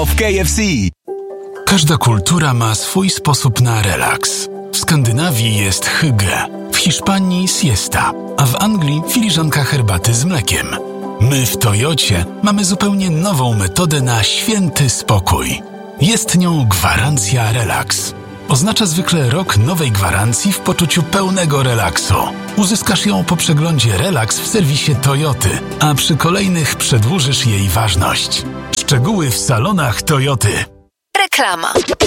w KFC. Każda kultura ma swój sposób na relaks. W Skandynawii jest hygge, w Hiszpanii siesta, a w Anglii filiżanka herbaty z mlekiem. My w Toyocie mamy zupełnie nową metodę na święty spokój. Jest nią gwarancja relaks. Oznacza zwykle rok nowej gwarancji w poczuciu pełnego relaksu. Uzyskasz ją po przeglądzie Relaks w serwisie Toyoty, a przy kolejnych przedłużysz jej ważność. Szczegóły w salonach Toyoty. Reklama.